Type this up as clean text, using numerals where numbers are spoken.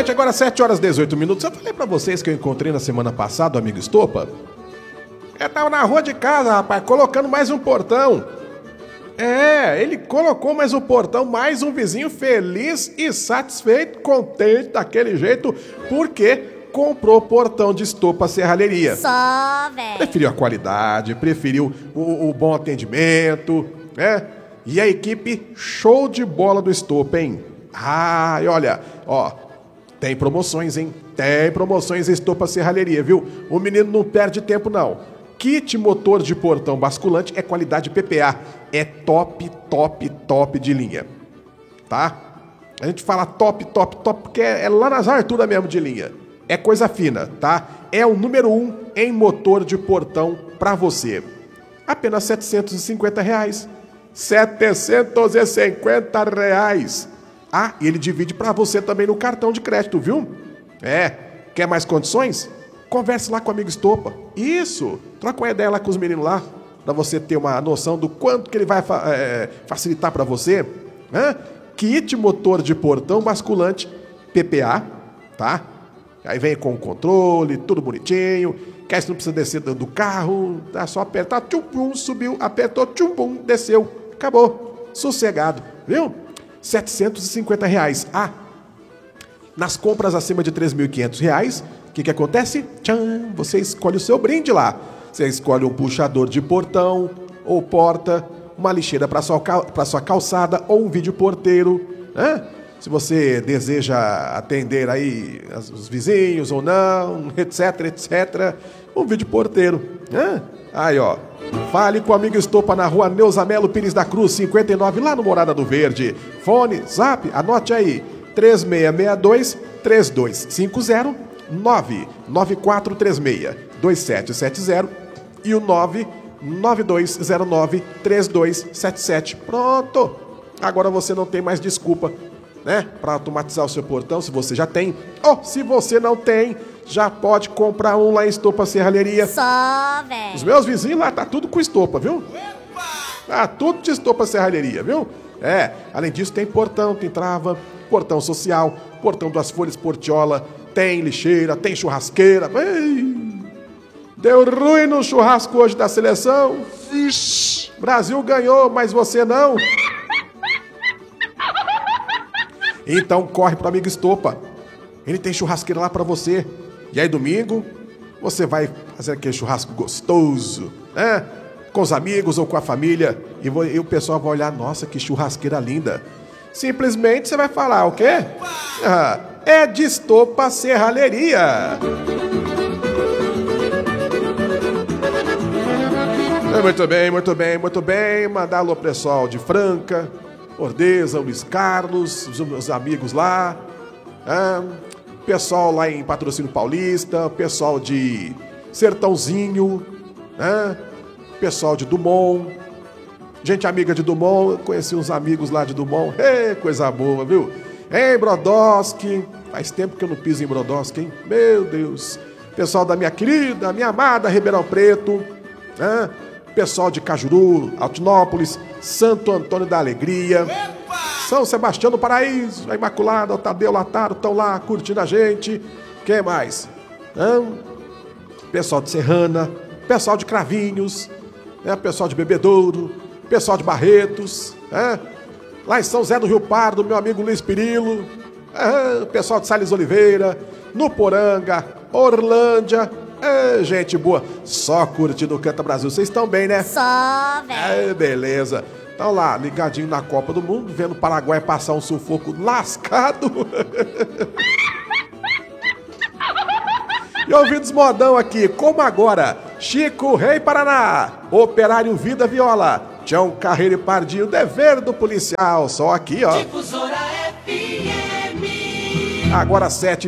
noite, agora 7 horas e 18 minutos. Eu falei pra vocês que eu encontrei na semana passada o amigo Estopa. Ele tava na rua de casa, rapaz, colocando mais um portão. Ele colocou mais um portão, mais um vizinho feliz e satisfeito, contente daquele jeito, porque comprou portão de Estopa Serralheria. Só, velho. Preferiu a qualidade, preferiu o bom atendimento, né? E a equipe show de bola do Estopa, hein? E olha, tem promoções, hein? Tem promoções em Estopa Serralheria, viu? O menino não perde tempo, não. Kit motor de portão basculante é qualidade PPA. É top, top, top de linha. Tá? A gente fala top, top, top, porque é lá nas alturas mesmo de linha. É coisa fina, tá? É o número 1 em motor de portão pra você. Apenas R$750. R$750. E ele divide pra você também no cartão de crédito, viu? Quer mais condições? Converse lá com o amigo Estopa. Isso! Troca uma ideia lá com os meninos lá, pra você ter uma noção do quanto que ele vai facilitar pra você. Kit motor de portão basculante PPA, tá? Aí vem com o controle, tudo bonitinho. Quer, você não precisa descer do carro, é só apertar, tchum, subiu, apertou, tchum, desceu. Acabou. Sossegado, viu? R$750. Nas compras acima de R$3.500, o que acontece? Tchan, você escolhe o seu brinde lá. Você escolhe um puxador de portão ou porta, uma lixeira para sua calçada ou um vídeo porteiro. Se você deseja atender aí os vizinhos ou não, etc, etc, um vídeo porteiro. Aí, fale com o amigo Estopa na rua Neuza Melo Pires da Cruz, 59, lá no Morada do Verde. Fone, zap, anote aí, 3662-3250, 99436-2770 e o 99209-3277. Pronto! Agora você não tem mais desculpa, né, para automatizar o seu portão, se você já tem. Ou se você não tem, já pode comprar um lá em Estopa Serralheria. Só, velho. Os meus vizinhos lá tá tudo com Estopa, viu? Tá tudo de Estopa Serralheria, viu? Além disso tem portão, tem trava, portão social, portão das folhas Portiola, tem lixeira, tem churrasqueira. Deu ruim no churrasco hoje da seleção. Brasil ganhou, mas você não. Então corre pro amigo Estopa. Ele tem churrasqueira lá pra você. E aí domingo, você vai fazer aquele churrasco gostoso, né? Com os amigos ou com a família. E o pessoal vai olhar, nossa, que churrasqueira linda. Simplesmente você vai falar, o quê? É de Estopa Serralheria. Muito bem, muito bem, muito bem. Mandar alô pessoal de Franca, Ordeza, Luiz Carlos, os meus amigos lá. Pessoal lá em Patrocínio Paulista, pessoal de Sertãozinho, pessoal de Dumont, gente amiga de Dumont, eu conheci uns amigos lá de Dumont, coisa boa, viu? Brodowski, faz tempo que eu não piso em Brodowski, hein? Meu Deus. Pessoal da minha querida, minha amada Ribeirão Preto, pessoal de Cajuru, Altinópolis, Santo Antônio da Alegria, São Sebastião do Paraíso, a Imaculada, o Tadeu Lataro estão lá curtindo a gente. Quem mais? Pessoal de Serrana, pessoal de Cravinhos, pessoal de Bebedouro, pessoal de Barretos, lá em São José do Rio Pardo, meu amigo Luiz Pirilo, pessoal de Salles Oliveira, no Poranga, Orlândia. Gente boa, só curtindo o Canta Brasil. Vocês estão bem, né? Só, velho. Beleza. Estão lá, ligadinho na Copa do Mundo, vendo o Paraguai passar um sufoco lascado. E ouvindo os modão aqui, como agora, Chico Rei Paraná, Operário Vida Viola, Tião Carreiro e Pardinho, Dever do Policial, só aqui, ó. Difusora FM. Agora 7